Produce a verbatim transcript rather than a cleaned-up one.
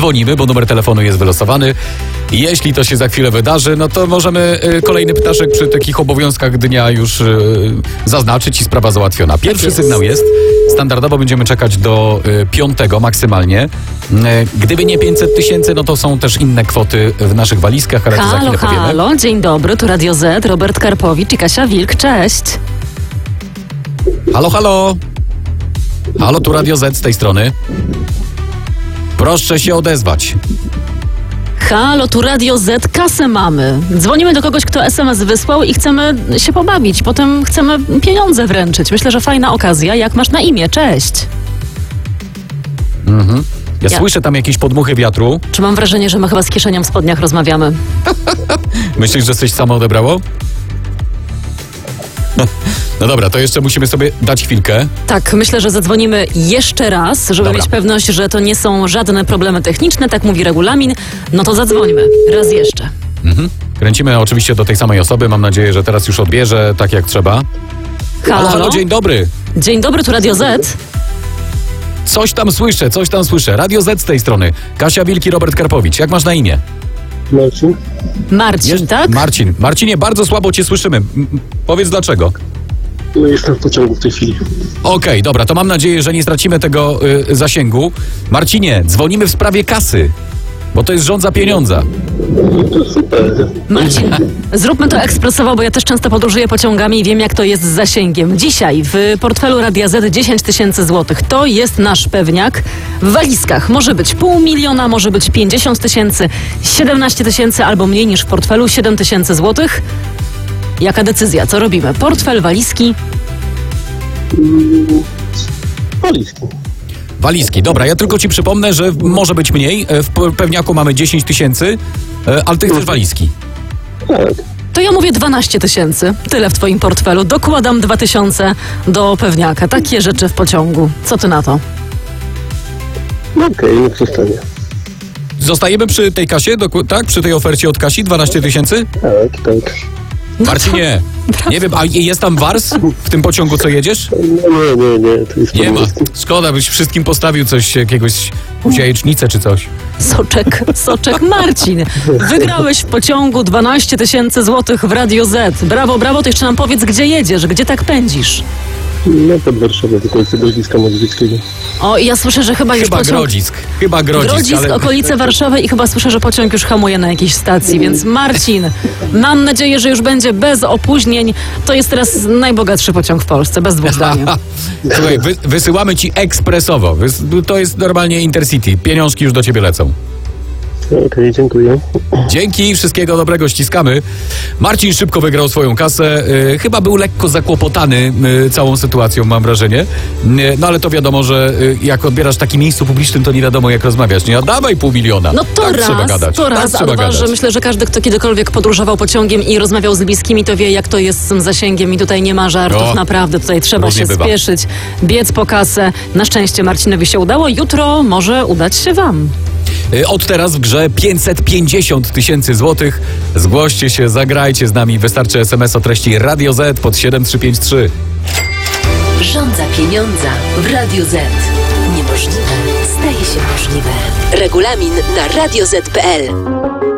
dzwonimy, bo numer telefonu jest wylosowany. Jeśli to się za chwilę wydarzy, no to możemy y, kolejny ptaszek przy takich obowiązkach dnia już y, zaznaczyć i sprawa załatwiona. Pierwszy jest. sygnał jest. Standardowo będziemy czekać do y, piątego maksymalnie. Y, gdyby nie pięćset tysięcy, no to są też inne kwoty w naszych walizkach, ale to za Halo, chwilę powiemy. halo, dzień dobry, tu Radio Z, Robert Karpowicz i Kasia Wilk, cześć. Halo, halo. Halo, tu Radio Z z tej strony. Proszę się odezwać. Halo, tu Radio Z, kasę mamy. Dzwonimy do kogoś, kto es em es wysłał i chcemy się pobawić. Potem chcemy pieniądze wręczyć. Myślę, że fajna okazja. Jak masz na imię? Cześć. Mhm. Ja, Ja- słyszę tam jakieś podmuchy wiatru. Czy mam wrażenie, że my chyba z kieszenią w spodniach rozmawiamy? Myślisz, że coś samo odebrało? No dobra, to jeszcze musimy sobie dać chwilkę. Tak, myślę, że zadzwonimy jeszcze raz, żeby Dobra. mieć pewność, że to nie są żadne problemy techniczne, tak mówi regulamin. No to zadzwońmy. Raz jeszcze. Mhm. Kręcimy oczywiście do tej samej osoby. Mam nadzieję, że teraz już odbierze tak jak trzeba. Halo, halo, dzień dobry. Dzień dobry, tu Radio Z. Coś tam słyszę, coś tam słyszę. Radio Z z tej strony. Kasia Wilk i Robert Karpowicz. Jak masz na imię? Marcin? Marcin, Jest- tak? Marcin. Marcinie, bardzo słabo cię słyszymy. M- m- Powiedz dlaczego. No jestem w pociągu w tej chwili. Okej, dobra, to mam nadzieję, że nie stracimy tego y, zasięgu. Marcinie, dzwonimy w sprawie kasy, bo to jest rządza pieniądza. No to super. Marcin, zróbmy to ekspresowo, bo ja też często podróżuję pociągami i wiem, jak to jest z zasięgiem. Dzisiaj w portfelu Radia Z dziesięć tysięcy złotych. To jest nasz pewniak. W walizkach może być pół miliona, może być pięćdziesiąt tysięcy, siedemnaście tysięcy albo mniej niż w portfelu siedem tysięcy złotych. Jaka decyzja? Co robimy? Portfel, walizki? Walizki. Walizki, dobra, ja tylko ci przypomnę, że może być mniej. E, W pe- pewniaku mamy dziesięć tysięcy, e, ale ty chcesz walizki. Tak. To ja mówię dwanaście tysięcy. Tyle w twoim portfelu. Dokładam dwa tysiące do pewniaka. Takie rzeczy w pociągu. Co ty na to? No okej, niech zostanie. Zostajemy przy tej kasie, doku- tak? Przy tej ofercie od Kasi, dwanaście tysięcy? Tak, tak. Marcinie, nie wiem, a jest tam wars w tym pociągu, co jedziesz? No nie, nie, nie, to jest Nie ma. walizki. Szkoda, byś wszystkim postawił coś, jakiegoś, jakąś jajecznicę czy coś. Soczek, soczek Marcin. Wygrałeś w pociągu dwanaście tysięcy złotych w Radio Z. Brawo, brawo, to jeszcze nam powiedz, gdzie jedziesz, gdzie tak pędzisz. No pod Warszawę, w okolicy Grodziska Mazowieckiego. O, i ja słyszę, że chyba już Chyba pociąg... Grodzisk, chyba Grodzisk, Grodzisk, ale... okolice Warszawy i chyba słyszę, że pociąg już hamuje na jakiejś stacji, więc Marcin, mam nadzieję, że już będzie bez opóźnień. To jest teraz najbogatszy pociąg w Polsce, bez dwóch zdań. Słuchaj, wy, wysyłamy ci ekspresowo. Wys, to jest normalnie Intercity. Pieniążki już do ciebie lecą. Okej, dziękuję. Dzięki, wszystkiego dobrego, ściskamy. Marcin szybko wygrał swoją kasę. Y, chyba był lekko zakłopotany y, całą sytuacją, mam wrażenie. Y, no ale to wiadomo, że y, jak odbierasz w takim miejscu publicznym, to nie wiadomo jak rozmawiać. Nie, a dawaj pół miliona. No to tak raz, trzeba gadać. to tak raz, trzeba a dwa, gadać. że myślę, że każdy, kto kiedykolwiek podróżował pociągiem i rozmawiał z bliskimi, to wie, jak to jest z tym zasięgiem i tutaj nie ma żartów, O, naprawdę, tutaj trzeba różnie się bywa. spieszyć, biec po kasę. Na szczęście Marcinowi się udało, jutro może udać się wam. Y, Od teraz w grze pięćset pięćdziesiąt tysięcy złotych. Zgłoście się, zagrajcie z nami. Wystarczy es em es o treści Radio Z pod siedem trzy pięć trzy. Rządza pieniądza w Radio Z. Niemożliwe staje się możliwe. Regulamin na radio zet kropka pe el.